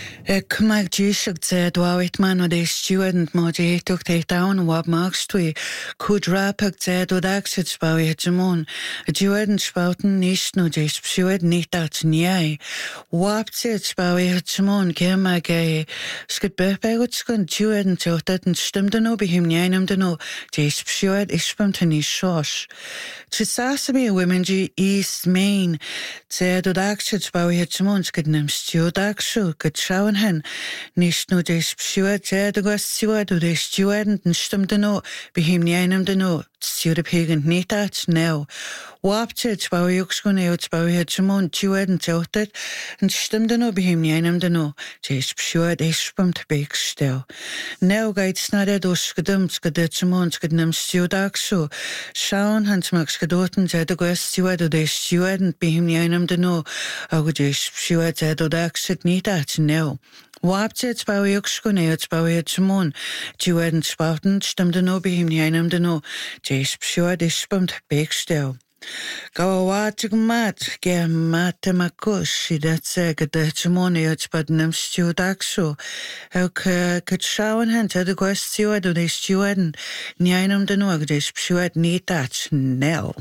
Cumag díiseach de dháit man od é stewardant má éitocht é dawn wab magstui kudrapag de dodagsid spawi hegemon a stewardant spouten níos no dé steward nítat niai wabtid spawi hegemon gemag é skid bepegut skun stewardant totat en stimde no behim nianam de no dé steward ispam te ní shos Chisasabi women G East Main de dodagsid spawi hegemon skid nem stewdagshu gud shawan hen níos nó dé steward de agus steward og dé stewardant en stimde no behim nianam de no steward pegant nítat now wabtid spawi ukskun eut spawi hegemon stewardant totat en stimde no behim nianam de no dé steward ispam te beg stel now gait snaded o skadum skad hegemon skad nem stewdagshu shawan hans mag skadoten de agus steward og dé stewardant behim nianam de no og dé steward de dodagsid nítat now Wabtid spawi ukskun eut spawi hegemon stewardant spouten stimde no behim nianam de no dé steward ispam te beg stel Gawatig mat ge matemakus dat zeg dat hegemon eut spadnem stewdagshu ook kut shawan hen de agus steward og dé stewardant nianam de no og dé steward nítat now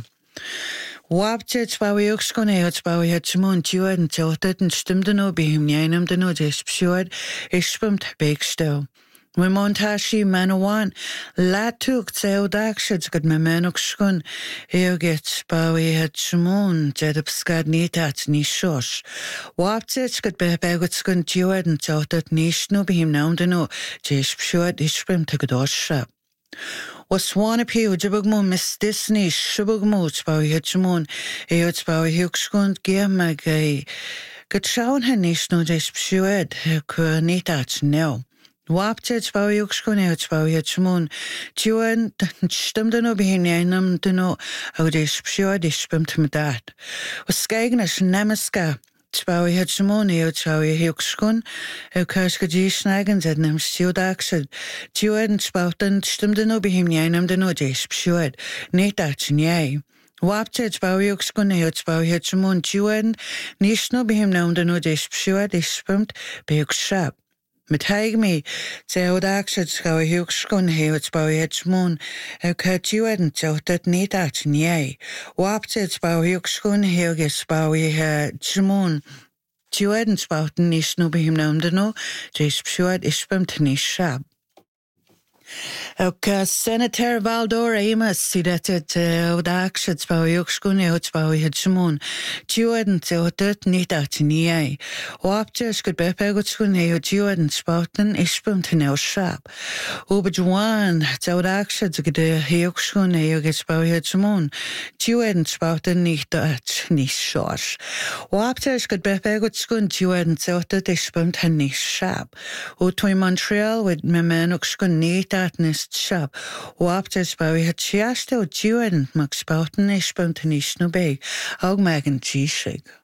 Wabtid spawi ukskun eut spawi hegemon stewardant totat en stimde no behim nianam de no dé steward ispam te beg stel Montashi manawan latuk tseudakshid gud memenuk skun eoget spawi hegemon jedupskad nítat ní shos Wabtid gud bebegut skun stewardant totat níos no behim naumdano dé steward ispam te godosha Waswanapi ujibugmo mistisni shubugmo spawi hegemon eot spawi hukskun gemag gud shawan hen níos no dé steward ku nítat now Wabtid spawi ukskun eut spawi hegemon steward stimde no behim nianam de no og dé steward ispam te medat Waskagnas nemaska spawi hegemon eut spawi hukskun kaskadi snagen zed nem stewdagsid stewardant spouten stimde no behim nianam de no dé steward nítat niai Wabtid spawi ukskun eut spawi hegemon stewardant níos no behim naum de no dé steward ispam beg shab Mit haig mi tseudakshid skawi hukskun eut spawi hegemon stewardant totat nítat niai Wabtid spawi hukskun eut spawi hegemon stewardant spouten níos no behim naum de no dé steward ispam te ní shab Senator Valdor Amos sidated odakshid spawi ukskun eut spawi hegemon stewardant totat nítat niai Wabtid skud bepegut skun eut stewardant spouten ispam te neu shab Ubajwan tseudakshid gud hukskun eut spawi hegemon stewardant spouten nítat ní shos Wabtid skud bepegut skun stewardant totat ispam te ní shab Utoi Montreal with memenuk skun nítat Nist shab Wabtid spawi het stewardant mag spouten ispam te níos no beg og magan díisig